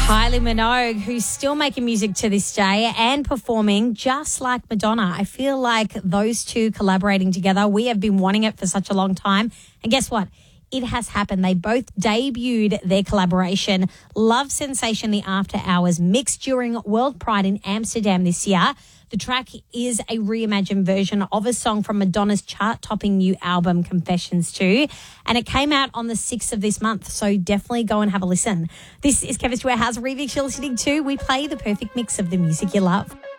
Kylie Minogue, who's still making music to this day and performing just like Madonna. I feel like those two collaborating together, we have been wanting it for such a long time. And guess what? It has happened. They both debuted their collaboration, Love Sensation, the After Hours, mixed during World Pride in Amsterdam this year. The track is a reimagined version of a song from Madonna's chart-topping new album, Confessions 2, and it came out on the 6th of this month, so definitely go and have a listen. This is Kevin's Warehouse Remix you're listening to. We play the perfect mix of the music you love.